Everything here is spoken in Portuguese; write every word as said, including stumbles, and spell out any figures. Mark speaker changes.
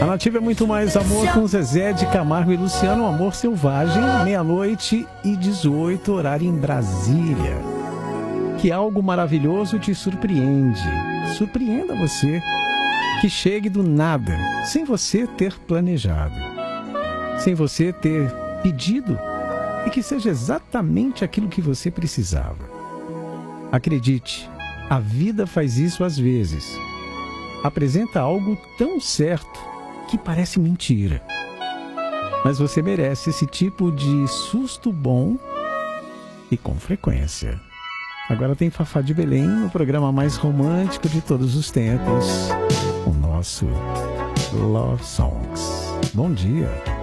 Speaker 1: A Nativa é muito mais amor com Zezé de Camargo e Luciano, Amor Selvagem, meia-noite e dezoito, horário em Brasília. Que algo maravilhoso te surpreende. Surpreenda você. Que chegue do nada, sem você ter planejado, sem você ter pedido, e que seja exatamente aquilo que você precisava. Acredite, a vida faz isso às vezes. Apresenta algo tão certo que parece mentira. Mas você merece esse tipo de susto bom e com frequência. Agora tem Fafá de Belém no programa mais romântico de todos os tempos, o nosso Love Songs. Bom dia.